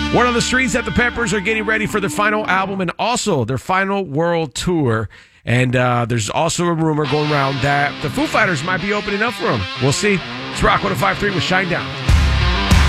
Word on the streets that the Peppers are getting ready for their final album and also their final world tour. And there's also a rumor going around that the Foo Fighters might be opening up for them. We'll see. It's Rock 105.3 with Shinedown.